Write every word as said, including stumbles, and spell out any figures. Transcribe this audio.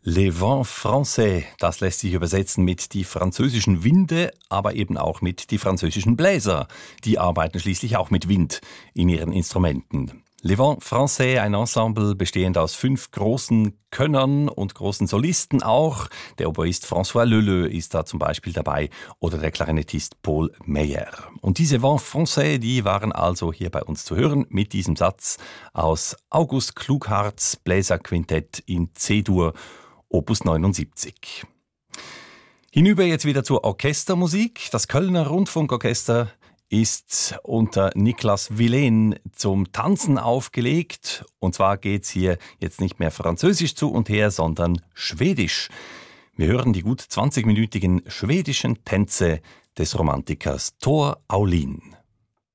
Les Vents Français, das lässt sich übersetzen mit die französischen Winde, aber eben auch mit die französischen Bläser. Die arbeiten schließlich auch mit Wind in ihren Instrumenten. Les Vents Français, ein Ensemble bestehend aus fünf großen Könnern und großen Solisten auch. Der Oboist François Leleu ist da zum Beispiel dabei oder der Klarinettist Paul Meyer. Und diese Vents Français, die waren also hier bei uns zu hören mit diesem Satz aus August Klugharts Bläserquintett in C-Dur, Opus neunundsiebzig. Hinüber jetzt wieder zur Orchestermusik. Das Kölner Rundfunkorchester ist unter Niklas Willén zum Tanzen aufgelegt. Und zwar geht's hier jetzt nicht mehr französisch zu und her, sondern schwedisch. Wir hören die gut zwanzigminütigen schwedischen Tänze des Romantikers Tor Aulin.